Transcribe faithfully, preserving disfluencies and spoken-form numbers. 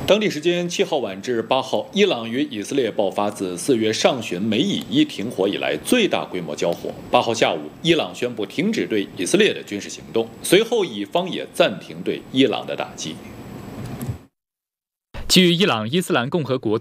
当地时间七号晚至八号，伊朗与以色列爆发自四月上旬美以伊停火以来最大规模交火。八号下午，伊朗宣布停止对以色列的军事行动，随后以方也暂停对伊朗的打击。 据伊朗伊斯兰共和国